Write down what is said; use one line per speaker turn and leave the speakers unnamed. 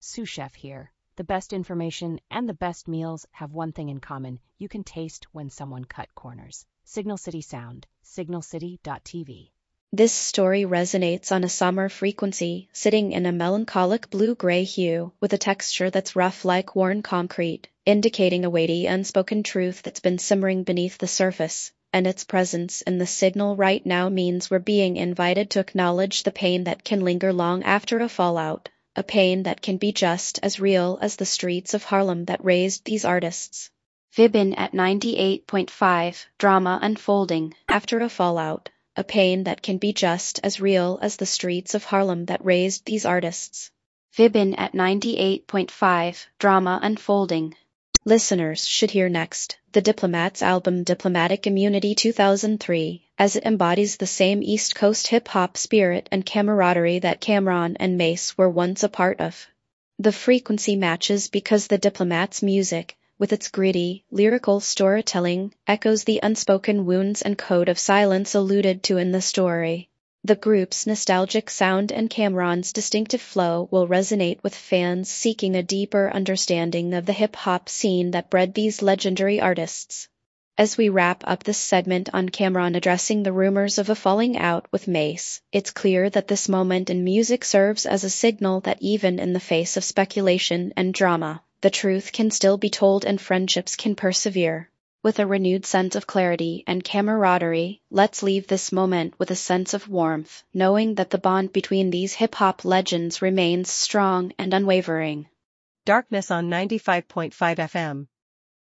Sous Chef here. The best information and the best meals have one thing in common. You can taste when someone cut corners. Signal City Sound, signalcity.tv.
This story resonates on a summer frequency, sitting in a melancholic blue-gray hue, with a texture that's rough like worn concrete, indicating a weighty, unspoken truth that's been simmering beneath the surface. And its presence in the signal right now means we're being invited to acknowledge the pain that can linger long after a fallout, a pain that can be just as real as the streets of Harlem that raised these artists. Vibin at 98.5, drama unfolding after a fallout, a pain that can be just as real as the streets of Harlem that raised these artists. Vibin at 98.5, drama unfolding. Listeners should hear next, The Diplomats album Diplomatic Immunity 2003, as it embodies the same East Coast hip-hop spirit and camaraderie that Cam'ron and Mase were once a part of. The frequency matches because The Diplomats' music, with its gritty, lyrical storytelling, echoes the unspoken wounds and code of silence alluded to in the story. The group's nostalgic sound and Cam'ron's distinctive flow will resonate with fans seeking a deeper understanding of the hip-hop scene that bred these legendary artists. As we wrap up this segment on Cam'ron addressing the rumors of a falling out with Mase, it's clear that this moment in music serves as a signal that even in the face of speculation and drama, the truth can still be told and friendships can persevere. With a renewed sense of clarity and camaraderie, let's leave this moment with a sense of warmth, knowing that the bond between these hip-hop legends remains strong and unwavering.
Darkness on 95.5 FM.